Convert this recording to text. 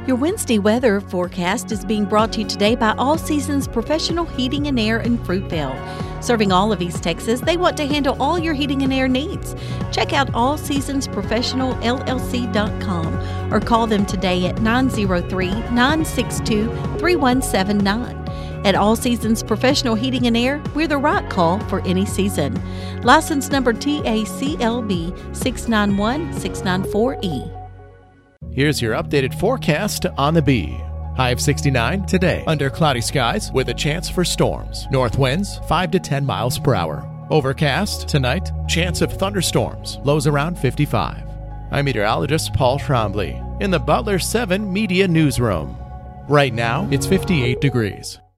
Your Wednesday weather forecast is being brought to you today by All Seasons Professional Heating and Air in Fruitvale. Serving all of East Texas, they want to handle all your heating and air needs. Check out allseasonsprofessionalllc.com or call them today at 903-962-3179. At All Seasons Professional Heating and Air, we're the right call for any season. License number TACLB 691694E. Here's your updated forecast on the Bee. High of 69 today, under cloudy skies with a chance for storms. North winds 5 to 10 miles per hour. Overcast tonight, chance of thunderstorms. Lows around 55. I'm meteorologist Paul Trombley in the Butler 7 Media Newsroom. Right now, it's 58 degrees.